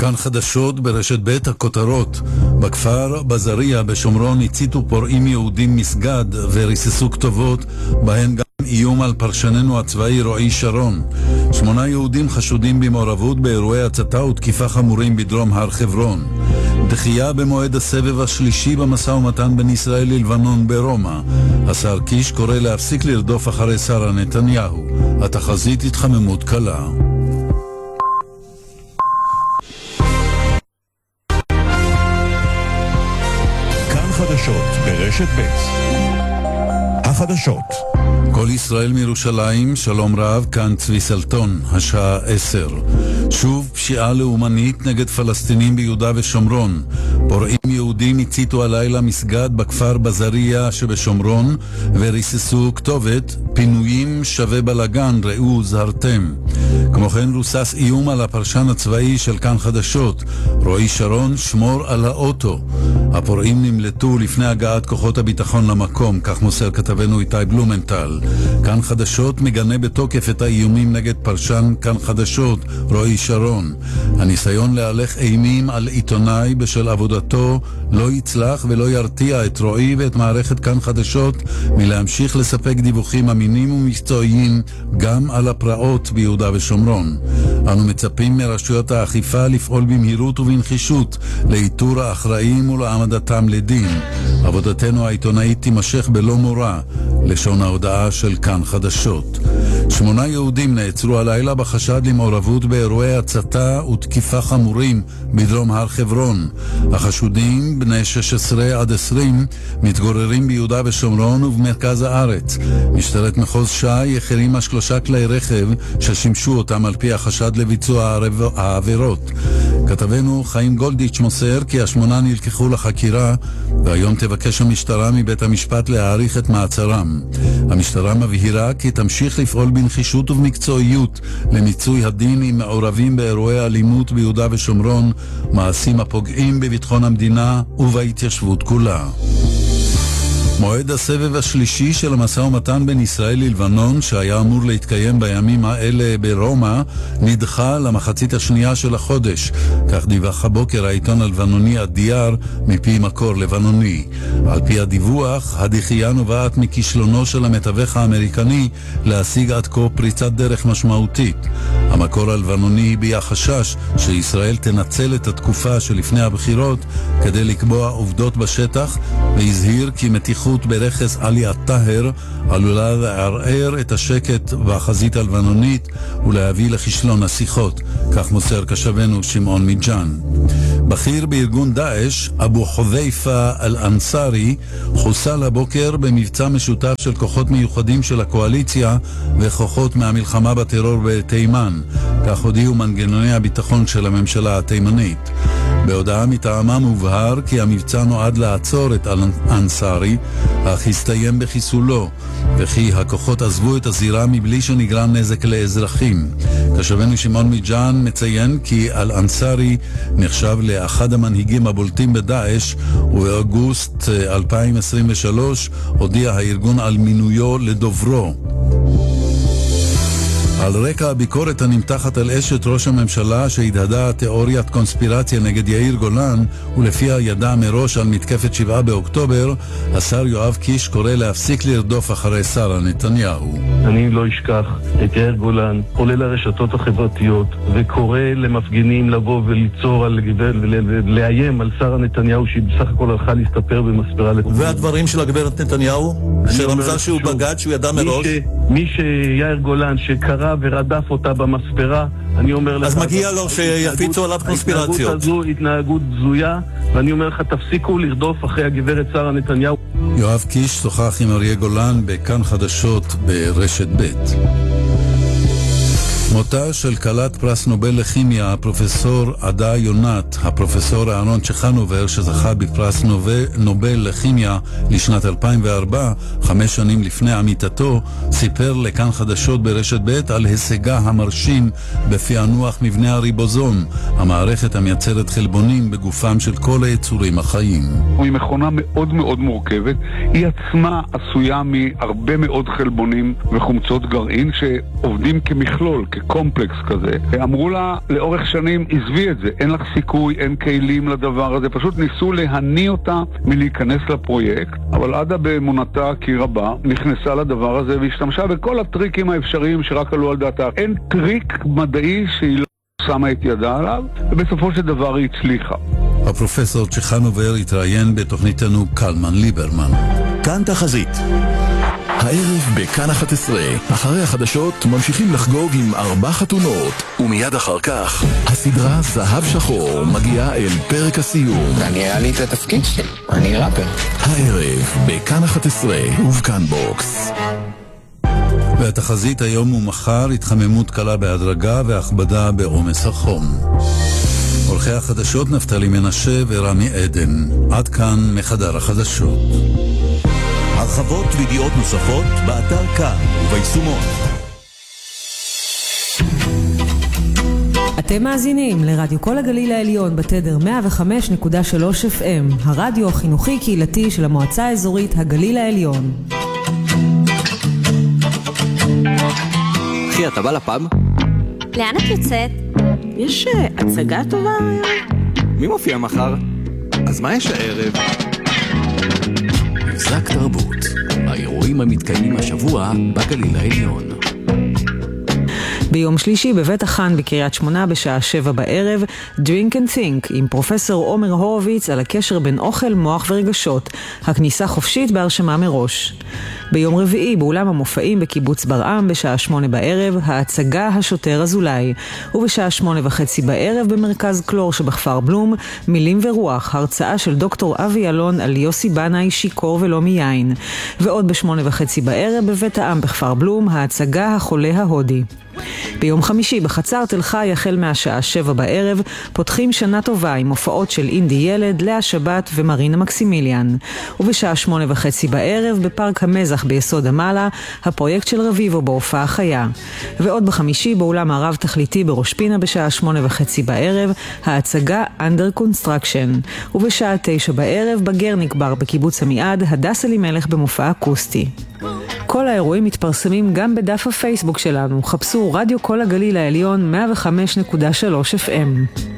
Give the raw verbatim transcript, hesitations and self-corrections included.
כאן חדשות ברשת ב' הכותרות. בכפר בזריה בשומרון הציתו פורעים יהודים מסגד וריססו כתובות בהן גם איום על פרשננו הצבאי רועי שרון. שמונה יהודים חשודים במעורבות באירועי הצתה ותקיפה חמורים בדרום הר חברון. דחייה במועד הסבב השלישי במשא ומתן בין ישראל ללבנון ברומא. השר קיש קורא להפסיק לרדוף אחרי שרה נתניהו. התחזית התחממות קלה. חדשות ברשת ב' החדשות. כל ישראל מירושלים, שלום רב, כאן צבי סלטון, השעה עשר. שוב פשיעה לאומנית נגד פלסטינים ביהודה ושומרון. פורעים יהודים הציתו הלילה מסגד בכפר בזריה שבשומרון וריססו כתובת פינויים שווה בלגן, ראו זהרתם. כמו כן רוסס איום על הפרשן הצבאי של כאן חדשות, רועי שרון, שמור על האוטו. הפורעים נמלטו לפני הגעת כוחות הביטחון למקום, כך מוסר כתבנו איתי בלומנטל. כאן חדשות מגנה בתוקף את האיומים נגד פרשן כאן חדשות, רועי שרון. הניסיון להלך אימים על עיתונאי בשל עבודתו לא יצלח ולא ירתיע את רועי ואת מערכת כאן חדשות מלהמשיך לספק דיווחים אמינים ומקצועיים גם על הפרעות ביהודה ושומרון. אנו מצפים מרשויות האכיפה לפעול במהירות ובנחישות לאיתור האחראים ולהעמדתם לדין. עבודתנו העיתונאית תימשך בלא מורא, לשון ההודעה של כאן חדשות. שמונה יהודים נעצרו הלילה בחשד למעורבות באירועי הצתה ותקיפה חמורים בדרום הר חברון. החשודים, בני שש עשרה עד עשרים, מתגוררים ביהודה ושומרון ובמרכז הארץ. משטרת מחוז ש"י החרימה שלושה כלי רכב ששימשו אותם על פי החשד לביצוע העבירות. כתבנו חיים גולדיץ' מוסר כי השמונה נלקחו לחקירה, והיום תבקש המשטרה מבית המשפט להאריך את מעצרם. המשטרה מבהירה כי תמשיך לפעול בנחישות ובמקצועיות למיצוי הדין עם מעורבים באירועי אלימות ביהודה ושומרון, מעשים הפוגעים בביטחון המדינה ובהתיישבות כולה. מועד הסבב השלישי של המשא ומתן בין ישראל ללבנון, שהיה אמור להתקיים בימים האלה ברומא, נדחה למחצית השנייה של החודש. כך דיווח הבוקר העיתון הלבנוני הדייר מפי מקור לבנוני. על פי הדיווח, הדחייה נובעת מכישלונו של המתווך האמריקני להשיג עד כה פריצת דרך משמעותית. המקור הלבנוני הביע חשש שישראל תנצל את התקופה שלפני הבחירות כדי לקבוע עובדות בשטח, והזהיר כי מתיחות ברכס עלי הטהר עלולה לערער את השקט בחזית הלבנונית ולהביא לכישלון השיחות, כך מוסר קשבנו שמעון מיג'אן. בכיר בארגון דאעש, אבו חודייפה אל-אנסארי, חוסל הבוקר במבצע משותף של כוחות מיוחדים של הקואליציה וכוחות מהמלחמה בטרור בתימן, כך הודיעו מנגנוני הביטחון של הממשלה התימנית. בהודעה מטעמם הובהר כי המבצע נועד לעצור את אל-אנסארי, אך הסתיים בחיסולו, וכי הכוחות עזבו את הזירה מבלי שנגרם נזק לאזרחים. תושבנו שמעון מיג'אן מציין כי אל-אנסארי נחשב לאחד המנהיגים הבולטים בדאעש, ובאוגוסט אלפיים עשרים ושלוש הודיע הארגון על מינויו לדוברו. על רקע הביקורת הנמתחת על אשת ראש הממשלה שהתהדה תיאוריית קונספירציה נגד יאיר גולן ולפיה ידע מראש על מתקפת שבעה באוקטובר, השר יואב קיש קורא להפסיק לרדוף אחרי שרה נתניהו. אני לא אשכח את יאיר גולן עולה לרשתות החברתיות וקורא למפגינים לבוא וליצור על ולאיים על שרה נתניהו שהיא בסך הכל הלכה להסתפר במספרה. והדברים של הגברת נתניהו שרמזה שהוא בגד, שהוא ידע מראש. מי שיאיר גולן שקרא ורדף אותה במספרה, אני אומר לך, אז מגיע לו שיפיצו עליו קונספירציות. ההתנהגות הזו התנהגות זויה, ואני אומר לך, תפסיקו לרדוף אחרי הגברת שרה נתניהו. יואב קיש שוחח עם אריה גולן בכאן חדשות ברשת ב'. מותה של כלת פרס נובל לכימיה, הפרופסור עדה יונת, הפרופסור אהרון צ'חנובר שזכה בפרס נובל, נובל לכימיה לשנת אלפיים וארבע, חמש שנים לפני עמיתתו, סיפר לכאן חדשות ברשת ב' על הישגה המרשים בפענוח מבנה הריבוזום, המערכת המייצרת חלבונים בגופם של כל היצורים החיים. היא מכונה מאוד מאוד מורכבת, היא עצמה עשויה מהרבה מאוד חלבונים וחומצות גרעין שעובדים כמכלול, כקומפלקס כזה. אמרו לה לאורך שנים, עזבי את זה, אין לך סיכוי, אין כלים לדבר הזה, פשוט ניסו להניע אותה מלהיכנס לפרויקט, אבל עדה באמונתה כי רבה נכנסה לדבר הזה והשתמשה בכל הטריקים האפשריים שרק עלו על דעתה. אין טריק מדעי שהיא לא שמה את ידה עליו, ובסופו של דבר היא הצליחה. הפרופסור צ'חנובר התראיין בתוכניתנו קלמן ליברמן. כאן תחזית. הערב בכאן אחת עשרה, אחרי החדשות ממשיכים לחגוג עם ארבע חתונות, ומיד אחר כך הסדרה זהב שחור מגיעה אל פרק הסיום. אני אעלי את התפקיד שלי, אני ראפר. הערב בכאן אחת עשרה ובכאן בוקס. והתחזית היום ומחר התחממות קלה בהדרגה והכבדה בעומס החום. עורכי החדשות נפתלי מנשה ורמי עדן. עד כאן מחדר החדשות. הרחבות וידיעות נוספות באתר כאן וביישומון. אתם מאזינים לרדיו כל הגליל העליון בתדר מאה וחמש נקודה שלוש אף אם, הרדיו החינוכי קהילתי של המועצה האזורית הגליל העליון. אחי, אתה בא לפאב? לאן את יוצאת? יש הצגה טובה? מי מופיע מחר? אז מה יש הערב? מבזק תרבות, האירועים המתקיימים השבוע בגליל העליון. ביום שלישי בבית החאן בקריית שמונה בשעה שבע בערב, Drink and Think עם פרופסור עומר הורוביץ על הקשר בין אוכל, מוח ורגשות. הכניסה חופשית בהרשמה מראש. ביום רביעי באולם המופעים בקיבוץ ברעם בשעה שמונה בערב, ההצגה השוטר אזולאי. ובשעה שמונה וחצי בערב במרכז קלור שבכפר בלום, מילים ורוח, הרצאה של דוקטור אבי אלון על יוסי בנאי שיקור ולא מיין. ועוד בשמונה וחצי בערב בבית העם בכפר בלום, ההצגה החולה ההודי. ביום חמישי בחצר תל חי החל מהשעה שבע בערב פותחים שנה טובה עם הופעות של אינדי ילד, לאה שבת ומרינה מקסימיליאן. ובשעה שמונה וחצי בערב בפארק המזח ביסוד המעלה הפרויקט של רביבו בהופעה חיה. ועוד בחמישי באולם הרב תכליתי בראש פינה בשעה שמונה וחצי בערב ההצגה Under Construction. ובשעה תשע בערב בגרניק בר בקיבוץ עמיעד הדס אלימלך במופע אקוסטי. כל האירועים מתפרסמים גם בדף הפייסבוק שלנו. חפשו רדיו כל הגליל העליון מאה וחמש נקודה שלוש אף אם.